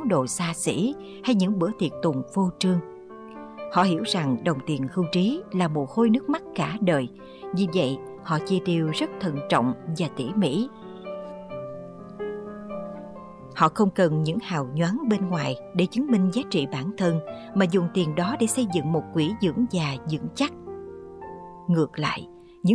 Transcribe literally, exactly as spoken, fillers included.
đồ xa xỉ hay những bữa tiệc tùng vô trương. Họ hiểu rằng đồng tiền hưu trí là mồ hôi nước mắt cả đời, vì vậy họ chi tiêu rất thận trọng và tỉ mỉ. Họ không cần những hào nhoáng bên ngoài để chứng minh giá trị bản thân, mà dùng tiền đó để xây dựng một quỹ dưỡng già vững chắc. Ngược lại,